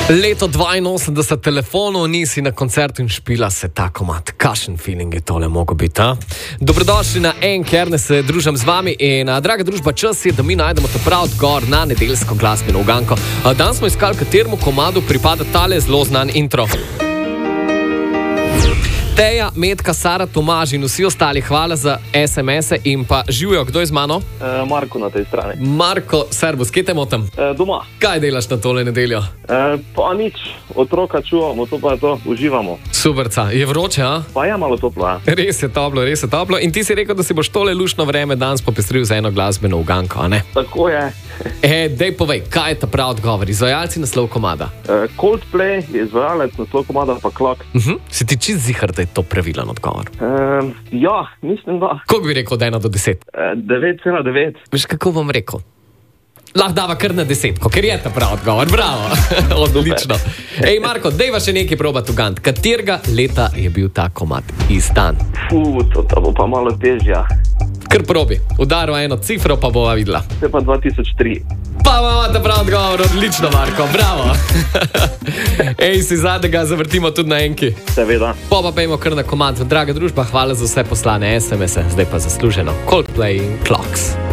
Leto 82, telefonov nisi na koncertu in špila se tako mat. Kakšen feeling je tole mogo biti, a? Dobrodošli na Kerne, se družim z vami in, draga družba, čas je, da mi najdemo ta prav odgovor na nedeljsko glasbeno uganko. Danes smo iskali, kateremu komadu pripada tale zelo znan intro. Teja, Metka, Sara, Tomaž in vsi ostali, hvala za SMS-e in pa živijo, kdo je z mano? Marko na tej strani. Marko, servus, kje te motam? Doma. Kaj delaš na tole nedeljo? Pa nič, otroka čuvamo, to pa je to, uživamo. Superca, je vroče, a? Pa je malo toplo, a? Res je toplo, res je toplo. In ti si rekel, da si boš tole luštno vreme danes popestril za eno glasbeno uganko, a ne? Tako je. Dej povej, kaj je ta prav odgovor? Izvajalci, naslov komada. Coldplay je izvajalec, naslov komada pa Clock. Si ti čist zihar, da je to pravilen odgovor? Ja, mislim da. Koliko bi rekel od 1 do 10? 9,9. Veš, kako bom rekel? Lahko dava kar na 10, ker je ta prav odgovor. Bravo, odlično. Ej, Marko, dejva še nekaj probat ugant. Katerega leta je bil ta komad izdan? To bo pa malo težja. Kar probi, udaril eno cifro, pa bova videla. To je pa 2003. Pa imamo ta prav odgovor, odlično, Marko, bravo. Ej, si zadnjega zavrtimo tudi na enki. Seveda. Pa pejmo kar na komad. Draga družba, hvala za vse poslane SMS-e, zdaj pa zasluženo. Coldplay in Clocks.